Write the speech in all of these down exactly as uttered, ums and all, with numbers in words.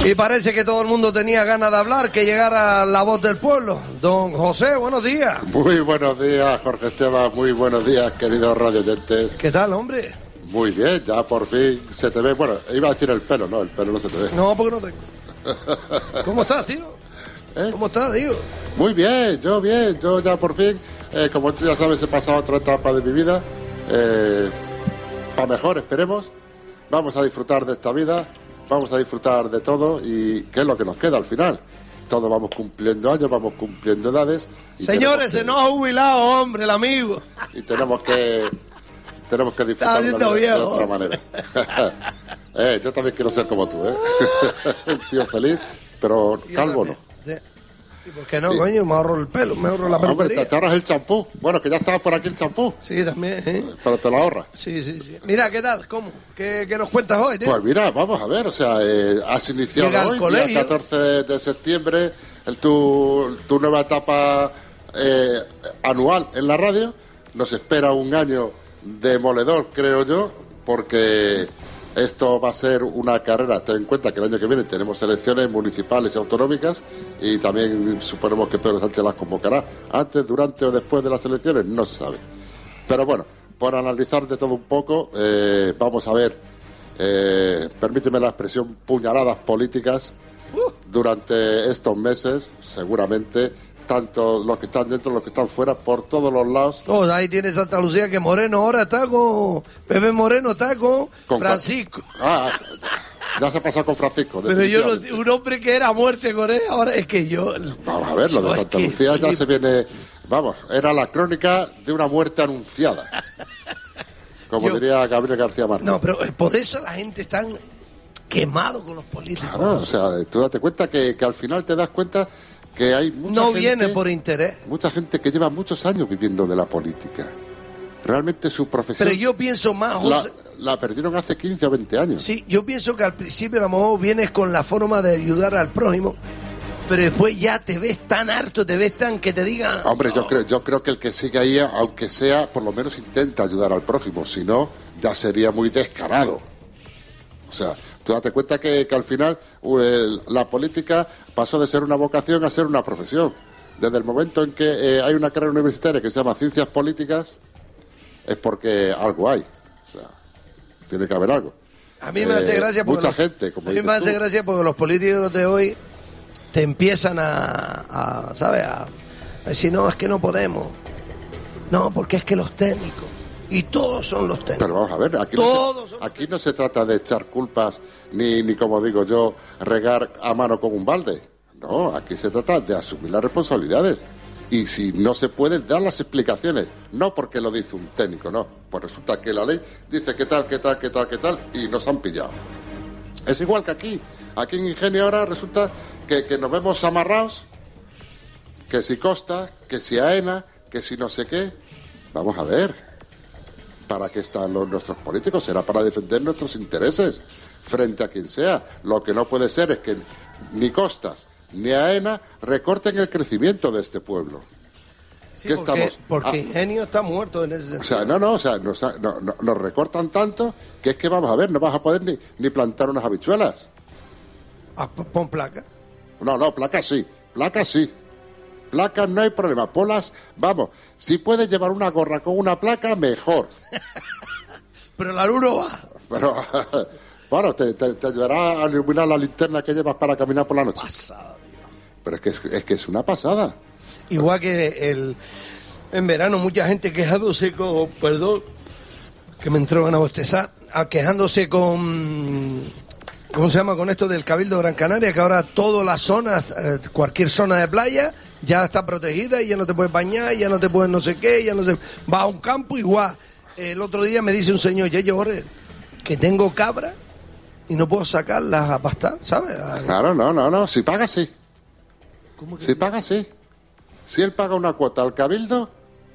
Y parece que todo el mundo tenía ganas de hablar, que llegara la voz del pueblo. Don José, buenos días. Muy buenos días, Jorge Esteban, muy buenos días, queridos radioyentes. ¿Qué tal, hombre? Muy bien, ya por fin se te ve, bueno, iba a decir el pelo, no, el pelo no se te ve. No, porque no tengo. ¿Cómo estás, tío? ¿Eh? ¿Cómo estás, tío? Muy bien, yo bien, yo ya por fin, eh, como tú ya sabes, he pasado otra etapa de mi vida, eh, para mejor, esperemos. Vamos a disfrutar de esta vida, vamos a disfrutar de todo y ¿qué es lo que nos queda al final? Todos vamos cumpliendo años, vamos cumpliendo edades. Y Señores, que... se nos ha jubilado, hombre, el amigo. Y tenemos que... Tenemos que disfrutar de, la vida de otra manera. eh, yo también quiero ser como tú, ¿eh? Un tío feliz, pero calvo no. ¿Y por qué no, sí. Coño? Me ahorro el pelo, me ahorro la peluquería. Hombre, te, te ahorras el champú. Bueno, que ya estaba por aquí el champú. Sí, también, ¿eh? Pero te lo ahorras. Sí, sí, sí. Mira, ¿qué tal? ¿Cómo? ¿Qué, qué nos cuentas hoy, tío? Pues mira, vamos a ver, o sea, eh, has iniciado Llega hoy, colegio. día catorce de septiembre, el, tu, tu nueva etapa eh, anual en la radio. Nos espera un año demoledor, creo yo, porque esto va a ser una carrera. Ten en cuenta que el año que viene tenemos elecciones municipales y autonómicas y también suponemos que Pedro Sánchez las convocará antes, durante o después de las elecciones, no se sabe. Pero bueno, por analizar de todo un poco, eh, vamos a ver, eh, permíteme la expresión, puñaladas políticas durante estos meses, seguramente, tanto los que están dentro, los que están fuera, por todos los lados. Oh, ahí tiene Santa Lucía, que Moreno ahora está con... Pepe Moreno está con, con Francisco. Ah, ya se ha pasado con Francisco. Pero yo, no, un hombre que era muerte con él, ahora es que yo... Vamos a ver, lo de Santa Lucía ya se viene... Vamos, era la crónica de una muerte anunciada. Como yo, diría Gabriel García Márquez. No, pero por eso la gente está quemado con los políticos. Claro, o sea, tú date cuenta que, que al final te das cuenta... que hay mucha no gente, viene por interés. Mucha gente que lleva muchos años viviendo de la política. Realmente su profesión... Pero yo pienso más, José... La, la perdieron hace quince o veinte años. Sí, yo pienso que al principio a lo mejor vienes con la forma de ayudar al prójimo, pero después ya te ves tan harto, te ves tan que te digan... Hombre, no. yo creo yo creo que el que sigue ahí, aunque sea, por lo menos intenta ayudar al prójimo. Si no, ya sería muy descarado. O sea... Tú date cuenta que, que al final uh, la política pasó de ser una vocación a ser una profesión. Desde el momento en que eh, hay una carrera universitaria que se llama Ciencias Políticas, es porque algo hay. O sea, tiene que haber algo. A mí me eh, hace gracia porque... Mucha los, gente, como A mí me hace tú. gracia porque los políticos de hoy te empiezan a, a ¿sabes? A decir, no, es que no podemos. No, porque es que los técnicos... Y todos son los técnicos. Pero vamos a ver, aquí, no se, aquí no se trata de echar culpas, ni, ni como digo yo, regar a mano con un balde. No, aquí se trata de asumir las responsabilidades. Y si no se puede, dar las explicaciones. No porque lo dice un técnico, no. Pues resulta que la ley dice que tal, que tal, que tal, que tal, y nos han pillado. Es igual que aquí. Aquí en Ingenio ahora resulta que, que nos vemos amarrados, que si Costa, que si AENA, que si no sé qué. Vamos a ver. ¿Para qué están los, nuestros políticos? Será para defender nuestros intereses frente a quien sea. Lo que no puede ser es que ni Costas ni AENA recorten el crecimiento de este pueblo. Sí, ¿Qué porque, estamos? Porque ah, Ingenio está muerto en ese sentido. O sea, no, no, o sea, nos, no, no, nos recortan tanto que es que vamos a ver, no vas a poder ni, ni plantar unas habichuelas. Ah, pon placa. No, no, placas sí, placas sí. Placas no hay problema, polas, vamos, si puedes llevar una gorra con una placa, mejor. Pero la luz no va. Pero, bueno, te, te, te ayudará a iluminar la linterna que llevas para caminar por la noche. Pasada, Pero es que es, es que es una pasada. Igual que el en verano mucha gente quejándose con, perdón, que me entró en a bostezar, quejándose con... ¿Cómo se llama? Con esto del Cabildo de Gran Canaria, que ahora todas las zonas, eh, cualquier zona de playa, ya está protegida y ya no te puedes bañar, ya no te puedes no sé qué, ya no te... Va a un campo igual. El otro día me dice un señor, ya yo, que tengo cabra y no puedo sacarlas a pastar, ¿sabes? A... Claro, no, no, no, si paga sí. ¿Cómo que si sí? paga sí. Si él paga una cuota al Cabildo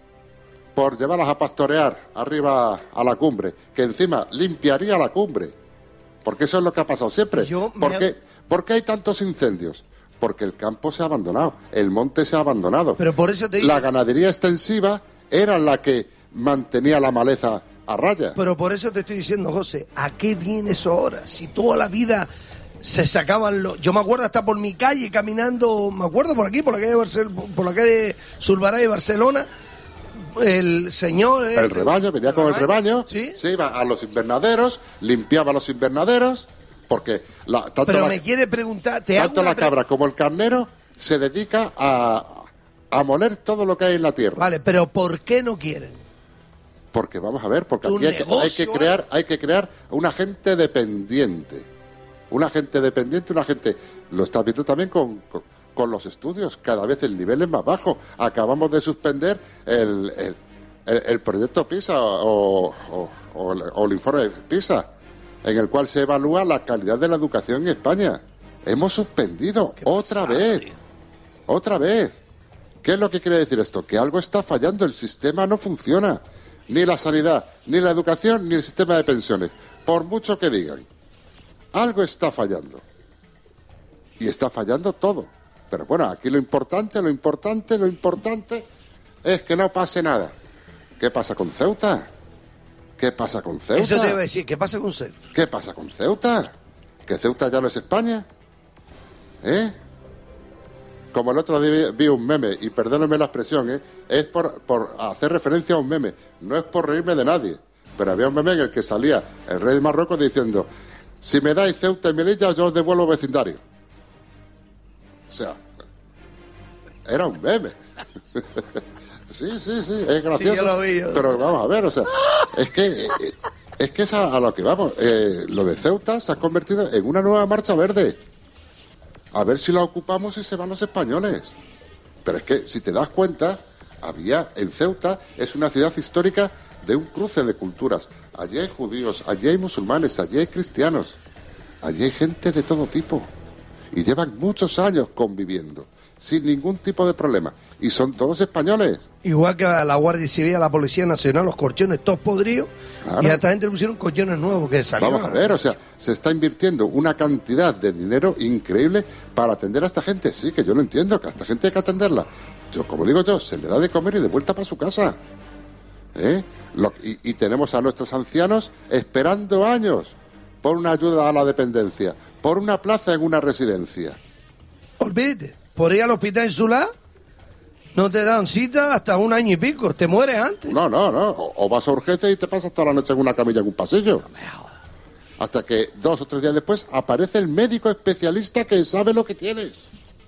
por llevarlas a pastorear arriba a la cumbre, que encima limpiaría la cumbre. Porque eso es lo que ha pasado siempre. Yo ¿Por me... qué? ¿Por qué hay tantos incendios? Porque el campo se ha abandonado, el monte se ha abandonado. Pero por eso te digo... La ganadería extensiva era la que mantenía la maleza a raya. Pero por eso te estoy diciendo, José, ¿a qué viene eso ahora? Si toda la vida se sacaban los... Yo me acuerdo hasta por mi calle caminando, me acuerdo por aquí, por la calle, Barcel, por la calle Zurbarán y Barcelona, el señor... El, el rebaño, venía el con rebaño, el rebaño, ¿sí? Se iba a los invernaderos, limpiaba los invernaderos, porque... La, tanto Pero la, me quiere preguntar... ¿te tanto la pre... cabra como el carnero se dedica a, a moler todo lo que hay en la tierra. Vale, pero ¿por qué no quieren? Porque, vamos a ver, porque aquí hay que, hay que crear hay que crear una gente dependiente. Una gente dependiente, una gente... Lo estás viendo también con, con, con los estudios. Cada vez el nivel es más bajo. Acabamos de suspender el, el, el, el proyecto PISA o, o, o, o el informe PISA, en el cual se evalúa la calidad de la educación en España. Hemos suspendido otra vez. Otra vez. ¿Qué es lo que quiere decir esto? Que algo está fallando. El sistema no funciona. Ni la sanidad, ni la educación, ni el sistema de pensiones. Por mucho que digan. Algo está fallando. Y está fallando todo. Pero bueno, aquí lo importante, lo importante, lo importante es que no pase nada. ¿Qué pasa con Ceuta? ¿Qué pasa con Ceuta? Eso te iba a decir, ¿qué pasa con Ceuta? ¿Qué pasa con Ceuta? ¿Que Ceuta ya no es España? ¿Eh? Como el otro día vi un meme, y perdónenme la expresión, ¿eh? Es por, por hacer referencia a un meme, no es por reírme de nadie, pero había un meme en el que salía el rey de Marruecos diciendo: si me dais Ceuta y Melilla, yo os devuelvo vecindario. O sea, era un meme. sí, sí, sí, es gracioso. Sí, yo lo vi, yo... Pero vamos a ver, o sea, es que es que es a, a lo que vamos. Eh, lo de Ceuta se ha convertido en una nueva marcha verde. A ver si la ocupamos y se van los españoles. Pero es que, si te das cuenta, había en Ceuta, es una ciudad histórica de un cruce de culturas. Allí hay judíos, allí hay musulmanes, allí hay cristianos, allí hay gente de todo tipo. Y llevan muchos años conviviendo, sin ningún tipo de problema. Y son todos españoles. Igual que a la Guardia Civil, a la Policía Nacional, los colchones todos podridos. Claro. Y a esta gente le pusieron colchones nuevos que salieron. Vamos a ver, o sea, se está invirtiendo una cantidad de dinero increíble para atender a esta gente. Sí, que yo lo entiendo, que a esta gente hay que atenderla. Yo, como digo yo, se le da de comer y de vuelta para su casa. ¿Eh? Lo, y, y tenemos a nuestros ancianos esperando años por una ayuda a la dependencia, por una plaza en una residencia. Olvídate, por ir al hospital insular no te dan cita hasta un año y pico, te mueres antes. No, no, no, o, o vas a urgencias y te pasas toda la noche en una camilla en un pasillo. No me jodas. Hasta que dos o tres días después aparece el médico especialista que sabe lo que tienes.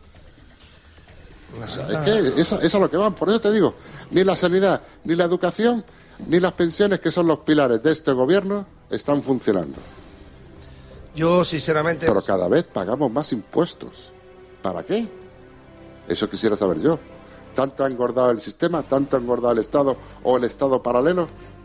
O sea, es que eso, eso es a lo que van, por eso te digo, ni la sanidad, ni la educación, ni las pensiones, que son los pilares de este gobierno, están funcionando. Yo, sinceramente... Pero cada vez pagamos más impuestos. ¿Para qué? Eso quisiera saber yo. ¿Tanto ha engordado el sistema? ¿Tanto ha engordado el Estado? ¿O el Estado paralelo?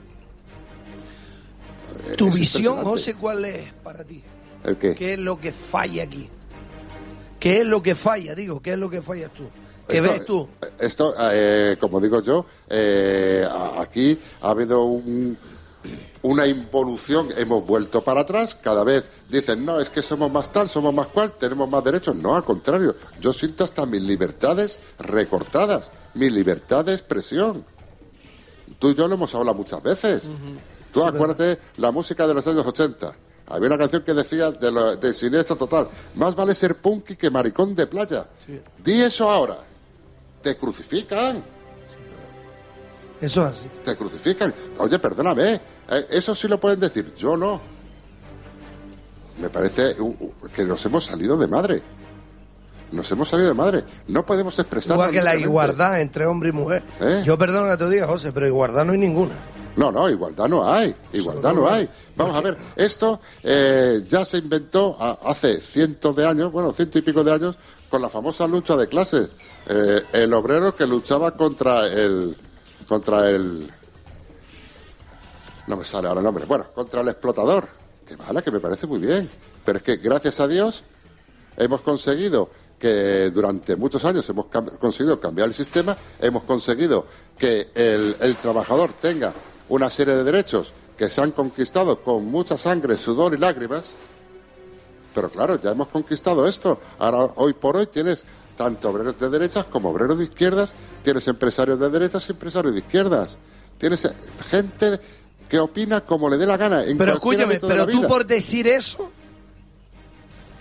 Tu es visión, José, ¿cuál es para ti? ¿El qué? ¿Qué es lo que falla aquí? ¿Qué es lo que falla? Digo, ¿qué es lo que fallas tú? ¿Qué esto, ves tú? Esto, eh, como digo yo, eh, aquí ha habido un... una involución, hemos vuelto para atrás, cada vez dicen, no, es que somos más tal, somos más cual, tenemos más derechos. No, al contrario, yo siento hasta mis libertades recortadas, mi libertad de expresión. Tú y yo lo hemos hablado muchas veces. Uh-huh. Tú sí, acuérdate verdad. La música de los años ochenta. Había una canción que decía de, lo, de Siniestro Total, más vale ser punky que maricón de playa. Sí. Di eso ahora. Te crucifican. Eso es así. Te crucifican. Oye, perdóname, eh, eso sí lo pueden decir, yo no. Me parece uh, uh, que nos hemos salido de madre. Nos hemos salido de madre. No podemos expresar. Igual que la igualdad entre hombre y mujer. ¿Eh? Yo perdono que te diga, José, pero igualdad no hay ninguna. No, no, igualdad no hay. Igualdad no hay. Vamos a ver, esto eh, ya se inventó a, hace cientos de años, bueno, ciento y pico de años, con la famosa lucha de clases. Eh, el obrero que luchaba contra el... contra el... no me sale ahora el nombre, bueno, contra el explotador, que vale, que me parece muy bien, pero es que gracias a Dios hemos conseguido que durante muchos años hemos cam- conseguido cambiar el sistema, hemos conseguido que el, el trabajador tenga una serie de derechos que se han conquistado con mucha sangre, sudor y lágrimas, pero claro, ya hemos conquistado esto, ahora hoy por hoy tienes tanto obreros de derechas como obreros de izquierdas, tienes empresarios de derechas y empresarios de izquierdas, tienes gente que opina como le dé la gana. En pero escúchame, pero tú por decir eso,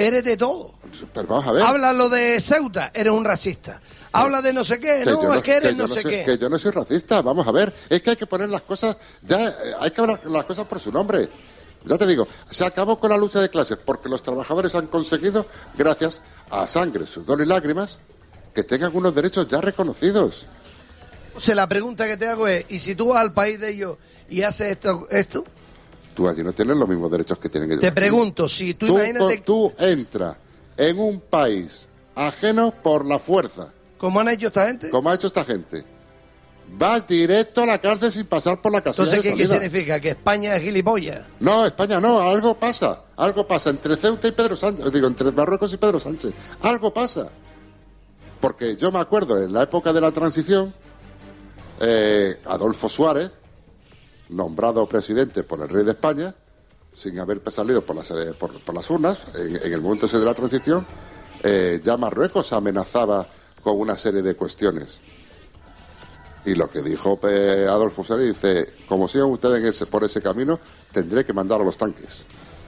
eres de todo. Pero vamos a ver. Habla lo de Ceuta, eres un racista. Habla de no sé qué, no, no, es que eres que no, no sé soy, qué. Que yo no soy racista, vamos a ver. Es que hay que poner las cosas, ya hay que hablar las cosas por su nombre. Ya te digo, se acabó con la lucha de clases porque los trabajadores han conseguido, gracias a sangre, sudor y lágrimas, que tengan unos derechos ya reconocidos. O sea, la pregunta que te hago es, ¿y si tú vas al país de ellos y haces esto, esto? Tú allí no tienes los mismos derechos que tienen ellos. Te pregunto, si tú, tú imagínate... Tú entras en un país ajeno por la fuerza. ¿Cómo han hecho esta gente? ¿Cómo ha hecho esta gente? Vas directo a la cárcel sin pasar por la casilla Entonces, de ¿qué, ¿qué salida. significa? ¿Que España es gilipollas? No, España no, algo pasa. Algo pasa entre Ceuta y Pedro Sánchez. Digo, entre Marruecos y Pedro Sánchez. Algo pasa. Porque yo me acuerdo, en la época de la transición, eh, Adolfo Suárez, nombrado presidente por el rey de España, sin haber salido por las, eh, por, por las urnas, en, en el momento ese de la transición, eh, ya Marruecos amenazaba con una serie de cuestiones. Y lo que dijo eh, Adolfo Suárez, dice, como sigan ustedes en ese, por ese camino, tendré que mandar a los tanques.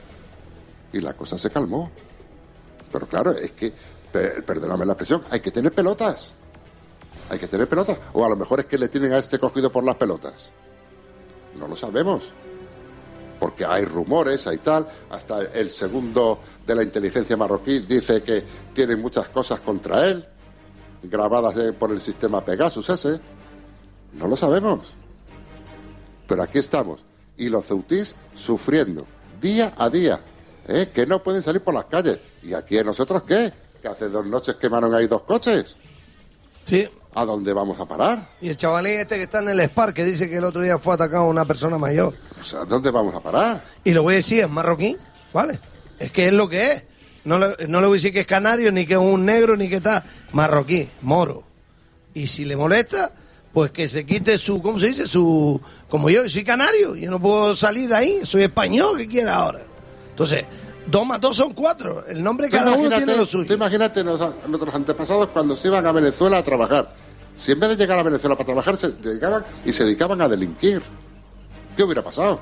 Y la cosa se calmó. Pero claro, es que, per, perdóname la expresión, hay que tener pelotas. Hay que tener pelotas. O a lo mejor es que le tienen a este cogido por las pelotas. No lo sabemos. Porque hay rumores, hay tal. Hasta el segundo de la inteligencia marroquí dice que tienen muchas cosas contra él, grabadas por el sistema Pegasus ese. No lo sabemos. Pero aquí estamos. Y los ceutís sufriendo día a día. ¿eh? Que no pueden salir por las calles. ¿Y aquí nosotros qué? Que hace dos noches quemaron ahí dos coches. Sí. ¿A dónde vamos a parar? Y el chavalín este que está en el Spar, que dice que el otro día fue atacado a una persona mayor. O sea, ¿dónde vamos a parar? Y lo voy a decir, es marroquí, ¿vale? Es que es lo que es. No le, no le voy a decir que es canario, ni que es un negro, ni que está marroquí, moro. Y si le molesta, pues que se quite su, ¿cómo se dice? Su, como yo, soy canario, yo no puedo salir de ahí, soy español, ¿qué quiere ahora? Entonces, dos más dos son cuatro, el nombre cada uno tiene lo suyo. Tú imagínate nuestros antepasados cuando se iban a Venezuela a trabajar. Si en vez de llegar a Venezuela para trabajar, se llegaban y se dedicaban a delinquir. ¿Qué hubiera pasado?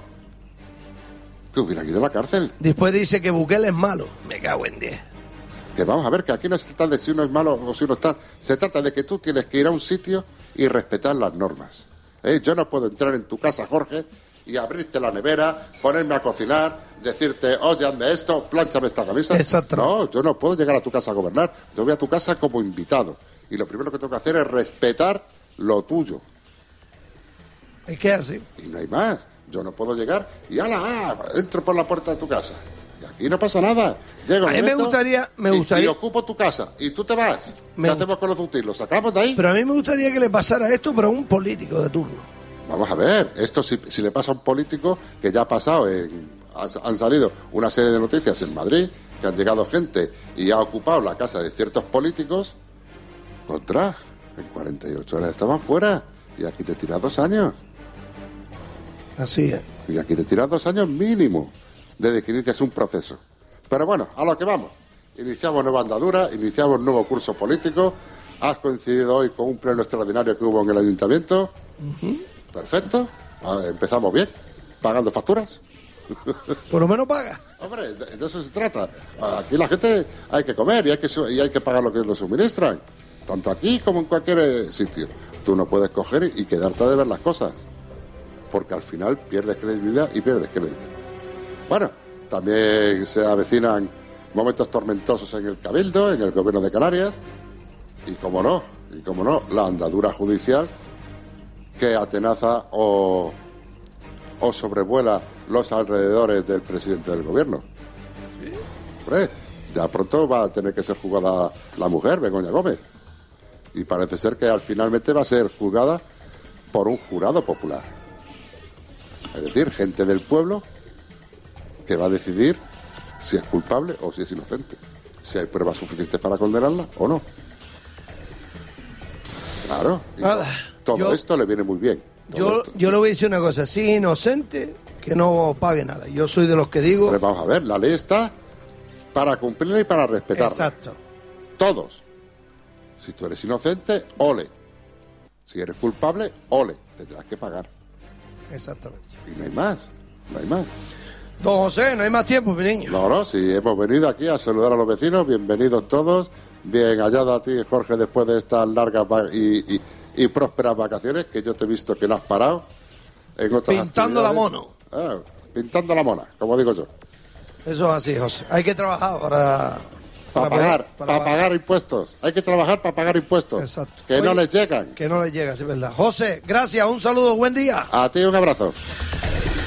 Que hubieran ido a la cárcel. Después dice que Bukele es malo. Me cago en diez. Que vamos a ver, que aquí no se trata de si uno es malo o si uno está. Se trata de que tú tienes que ir a un sitio y respetar las normas. ¿Eh? Yo no puedo entrar en tu casa, Jorge, y abrirte la nevera, ponerme a cocinar, decirte, oye, hazme esto, plánchame esta camisa. Exacto. No, yo no puedo llegar a tu casa a gobernar. Yo voy a tu casa como invitado. Y lo primero que tengo que hacer es respetar lo tuyo. Es que es así. Y no hay más. Yo no puedo llegar y ala, ah, entro por la puerta de tu casa. Y aquí no pasa nada. Llega un a mí me gustaría, me y, gustaría. Y ocupo tu casa y tú te vas. Me ¿Qué hacemos con los ceutís? ¿Los sacamos de ahí? Pero a mí me gustaría que le pasara esto, pero a un político de turno. Vamos a ver, esto si, si le pasa a un político, que ya ha pasado, en, han salido una serie de noticias en Madrid, que han llegado gente y ha ocupado la casa de ciertos políticos. Contra, en cuarenta y ocho horas estaban fuera y aquí te tiras dos años. Así es. Y aquí te tiras dos años mínimo desde que inicias un proceso. Pero bueno, a lo que vamos. Iniciamos nueva andadura, iniciamos un nuevo curso político. Has coincidido hoy con un pleno extraordinario que hubo en el ayuntamiento. Uh-huh. Perfecto. Empezamos bien, pagando facturas. Por lo menos paga. Hombre, de, de eso se trata. Aquí la gente hay que comer y hay que, y hay que pagar lo que lo suministran. Tanto aquí como en cualquier sitio. Tú no puedes coger y quedarte de ver las cosas. Porque al final pierdes credibilidad y pierdes crédito. Bueno, también se avecinan momentos tormentosos en el Cabildo, en el Gobierno de Canarias. Y como no, y como no, la andadura judicial que atenaza o, o sobrevuela los alrededores del presidente del gobierno. ¿Sí? Hombre, ya pronto va a tener que ser juzgada la mujer, Begoña Gómez. Y parece ser que al finalmente va a ser juzgada por un jurado popular. Es decir, gente del pueblo que va a decidir si es culpable o si es inocente. Si hay pruebas suficientes para condenarla o no. Claro. Nada, todo yo, esto le viene muy bien. Yo, yo le voy a decir una cosa. Si es inocente, que no pague nada. Yo soy de los que digo... Pero vamos a ver, la ley está para cumplirla y para respetarla. Exacto. Todos. Si tú eres inocente, ole. Si eres culpable, ole. Tendrás que pagar. Exactamente. Y no hay más. No hay más. Don José, no hay más tiempo, mi niño. No, no, sí, hemos venido aquí a saludar a los vecinos, bienvenidos todos, bien hallado a ti, Jorge, después de estas largas y, y, y prósperas vacaciones, que yo te he visto que no has parado. En otras pintando la mono. Ah, pintando la mona, como digo yo. Eso es así, José. Hay que trabajar para... Para, para pagar, para, para pagar. pagar impuestos. Hay que trabajar para pagar impuestos. Exacto. Que Oye, no les llegan. Que no les llega, sí es verdad. José, gracias, un saludo, buen día. A ti un abrazo.